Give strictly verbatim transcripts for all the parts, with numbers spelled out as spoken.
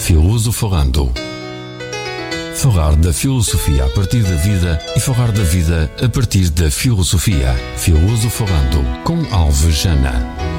Filosofalando. Falar da filosofia a partir da vida e falar da vida a partir da filosofia. Filosofalando com Alvejana.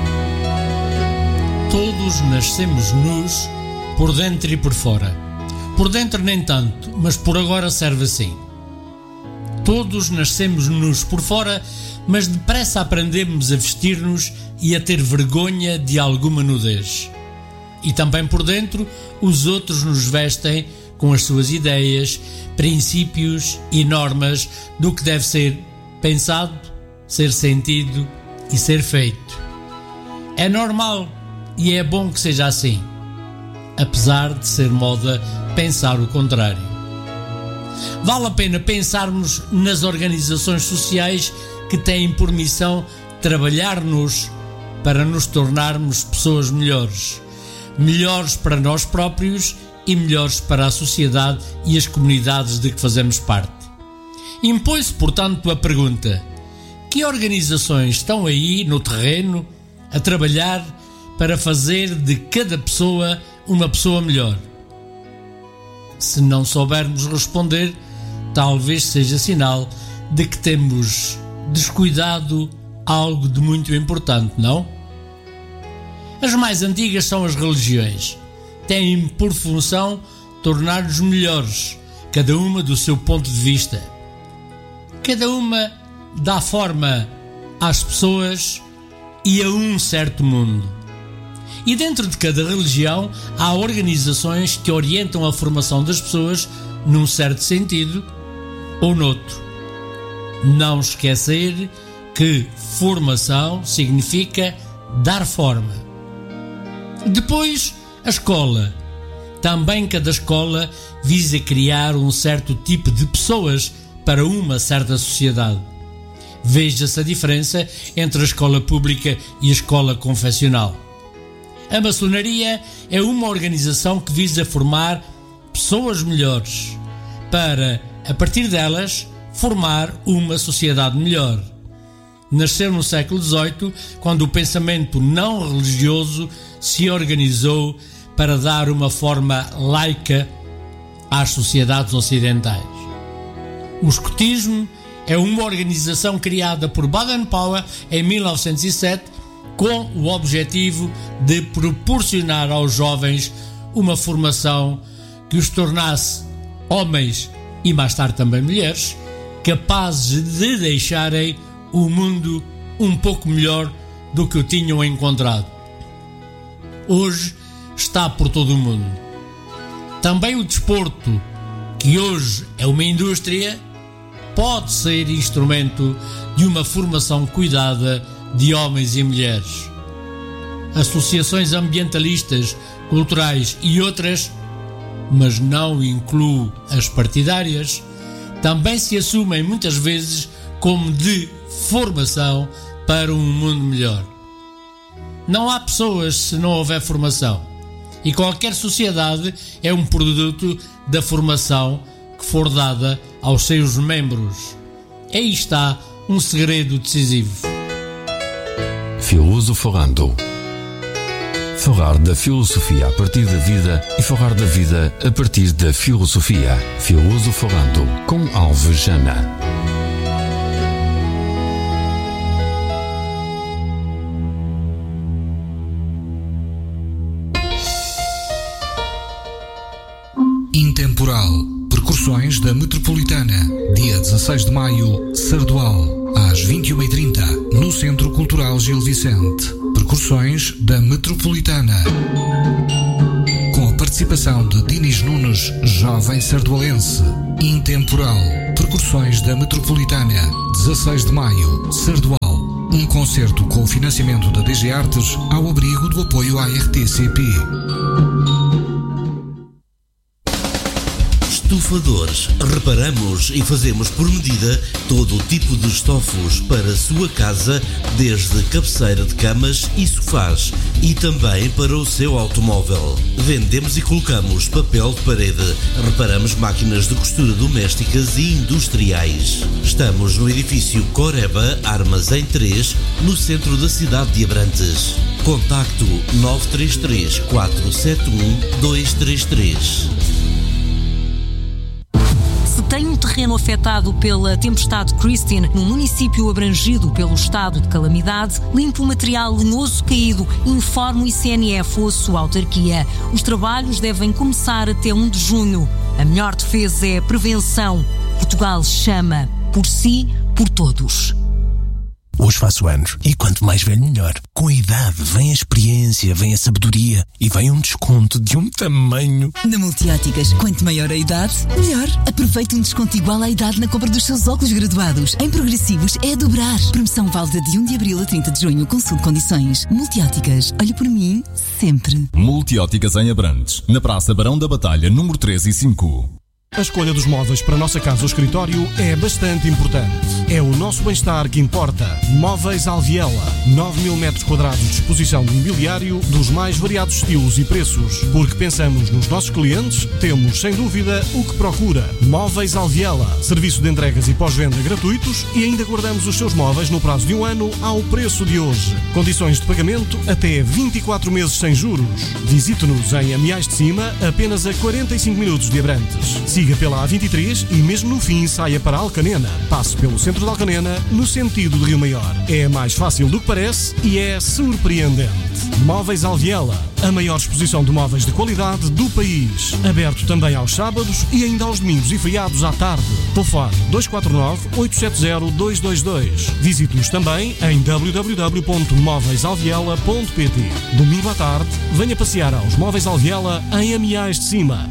Todos nascemos nus, por dentro e por fora. Por dentro nem tanto, mas por agora serve assim. Todos nascemos nus por fora, mas depressa aprendemos a vestir-nos e a ter vergonha de alguma nudez. E também por dentro, os outros nos vestem com as suas ideias, princípios e normas do que deve ser pensado, ser sentido e ser feito. É normal e é bom que seja assim, apesar de ser moda pensar o contrário. Vale a pena pensarmos nas organizações sociais que têm por missão trabalhar-nos para nos tornarmos pessoas melhores. Melhores para nós próprios e melhores para a sociedade e as comunidades de que fazemos parte. Impõe-se, portanto, a pergunta: que organizações estão aí no terreno a trabalhar para fazer de cada pessoa uma pessoa melhor? Se não soubermos responder, talvez seja sinal de que temos descuidado algo de muito importante, não? As mais antigas são as religiões. Têm por função tornar-nos melhores, cada uma do seu ponto de vista. Cada uma dá forma às pessoas e a um certo mundo. E dentro de cada religião há organizações que orientam a formação das pessoas num certo sentido ou noutro. Não esquecer que formação significa dar forma. Depois, a escola. Também cada escola visa criar um certo tipo de pessoas para uma certa sociedade. Veja-se a diferença entre a escola pública e a escola confessional. A maçonaria é uma organização que visa formar pessoas melhores para, a partir delas, formar uma sociedade melhor. Nasceu no século dezoito, quando o pensamento não religioso se organizou para dar uma forma laica às sociedades ocidentais. O escotismo é uma organização criada por Baden-Powell em mil novecentos e sete com o objetivo de proporcionar aos jovens uma formação que os tornasse homens e mais tarde também mulheres, capazes de deixarem o mundo um pouco melhor do que o tinham encontrado. Hoje está por todo o mundo. Também o desporto, que hoje é uma indústria, pode ser instrumento de uma formação cuidada de homens e mulheres. Associações ambientalistas, culturais e outras, mas não incluo as partidárias, também se assumem muitas vezes como de formação para um mundo melhor. Não há pessoas se não houver formação, e qualquer sociedade é um produto da formação que for dada aos seus membros. Aí está um segredo decisivo. Filosofalando. Falar da filosofia a partir da vida e falar da vida a partir da filosofia. Filosofalando com Alvejana. Intemporal. Percussões da Metropolitana. Dia dezasseis de maio, Sardual. Às vinte e uma e trinta, no Centro Cultural Gil Vicente. Percussões da Metropolitana. Com a participação de Dinis Nunes, jovem sardualense. Intemporal. Percussões da Metropolitana. dezasseis de maio, Sardual. Um concerto com o financiamento da D G Artes ao abrigo do apoio à R T C P. Estofadores. Reparamos e fazemos por medida todo o tipo de estofos para a sua casa, desde cabeceira de camas e sofás e também para o seu automóvel. Vendemos e colocamos papel de parede. Reparamos máquinas de costura domésticas e industriais. Estamos no edifício Coreba Armazém três, no centro da cidade de Abrantes. Contacto nove três três, quatro sete um, dois três três. Se tem um terreno afetado pela tempestade Christine no município abrangido pelo estado de calamidade, limpe o material lenhoso caído, informe o I C N F ou a sua autarquia. Os trabalhos devem começar até um de junho. A melhor defesa é a prevenção. Portugal chama por si, por todos. Hoje faço anos e quanto mais velho melhor. Com a idade vem a experiência, vem a sabedoria e vem um desconto de um tamanho. Na Multióticas, quanto maior a idade, melhor. Aproveite um desconto igual à idade na compra dos seus óculos graduados. Em progressivos é a dobrar. Promoção válida de um de abril a trinta de junho. Consulte condições. Multióticas, olhe por mim sempre. Multióticas em Abrantes, na Praça Barão da Batalha, número três e cinco. A escolha dos móveis para a nossa casa ou escritório é bastante importante. É o nosso bem-estar que importa. Móveis Alviela. nove mil metros quadrados de exposição de mobiliário dos mais variados estilos e preços. Porque pensamos nos nossos clientes, temos, sem dúvida, o que procura. Móveis Alviela. Serviço de entregas e pós-venda gratuitos e ainda guardamos os seus móveis no prazo de um ano ao preço de hoje. Condições de pagamento até vinte e quatro meses sem juros. Visite-nos em Amiais de Cima, apenas a quarenta e cinco minutos de Abrantes. Siga pela A vinte e três e mesmo no fim saia para Alcanena. Passe pelo centro de Alcanena no sentido de Rio Maior. É mais fácil do que parece e é surpreendente. Móveis Alviela, a maior exposição de móveis de qualidade do país. Aberto também aos sábados e ainda aos domingos e feriados à tarde. Telefone dois quatro nove, oito sete zero, dois dois dois. Visite-nos também em w w w ponto móveis alviela ponto p t. Domingo à tarde, venha passear aos Móveis Alviela em Amiais de Cima.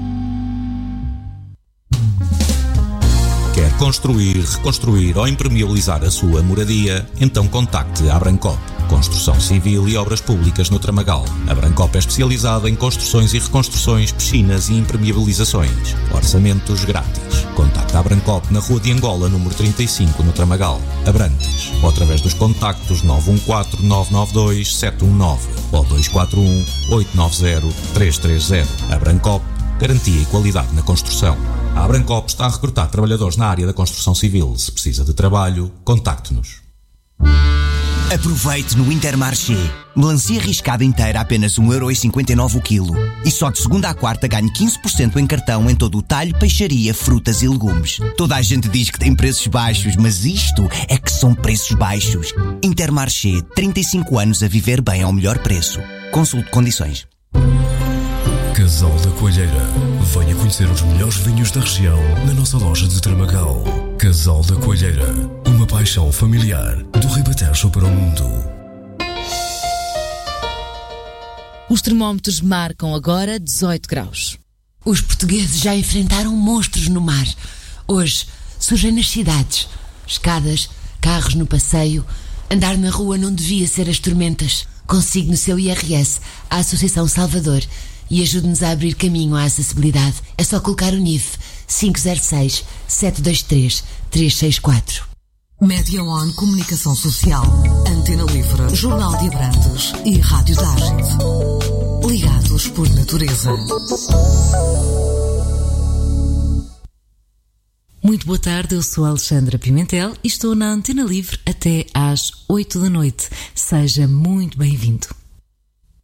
Quer construir, reconstruir ou impermeabilizar a sua moradia? Então contacte a Abrancop. Construção civil e obras públicas no Tramagal. A Abrancop é especializada em construções e reconstruções, piscinas e impermeabilizações. Orçamentos grátis. Contacte a Abrancop na Rua de Angola, número trinta e cinco, no Tramagal, Abrantes. Ou através dos contactos nove um quatro, nove nove dois, sete um nove ou dois quatro um, oito nove zero, três três zero. Abrancop, garantia e qualidade na construção. A Abrancop está a recrutar trabalhadores na área da construção civil. Se precisa de trabalho, contacte-nos. Aproveite no Intermarché. Melancia riscada inteira a apenas um euro e cinquenta e nove o quilo. E só de segunda à quarta ganhe quinze por cento em cartão em todo o talho, peixaria, frutas e legumes. Toda a gente diz que tem preços baixos, mas isto é que são preços baixos. Intermarché, trinta e cinco anos a viver bem ao melhor preço. Consulte condições. Casal da Coelheira. Venha conhecer os melhores vinhos da região na nossa loja de Tramagal. Casal da Coelheira. Uma paixão familiar do Ribatejo para o mundo. Os termómetros marcam agora dezoito graus. Os portugueses já enfrentaram monstros no mar. Hoje surgem nas cidades. Escadas, carros no passeio. Andar na rua não devia ser as tormentas. Consigne o seu I R S à Associação Salvador e ajude-nos a abrir caminho à acessibilidade. É só colocar o N I F cinco zero seis, sete dois três, três seis quatro. Média One Comunicação Social, Antena Livre, Jornal de Abrantes e Rádio da Ágide. Ligados por natureza. Muito boa tarde, eu sou a Alexandra Pimentel e estou na Antena Livre até às oito da noite. Seja muito bem-vindo.